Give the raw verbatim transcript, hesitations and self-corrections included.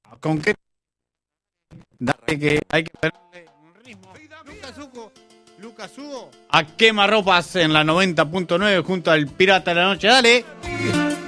¿Con qué? Dale que hay que ponerle un ritmo. Lucas Hugo, Lucas Hugo. A quemarropas en la noventa punto nueve junto al Pirata de la Noche. Dale.